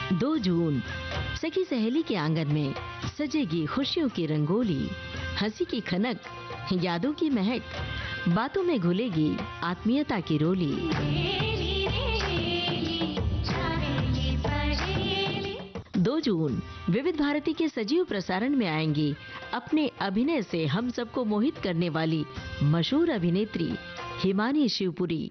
2 जून सखी सहेली के आंगन में सजेगी खुशियों की रंगोली, हंसी की खनक, यादों की महक, बातों में घुलेगी आत्मीयता की रोली। 2 जून विविध भारती के सजीव प्रसारण में आएंगी अपने अभिनय से हम सबको मोहित करने वाली मशहूर अभिनेत्री हिमानी शिवपुरी।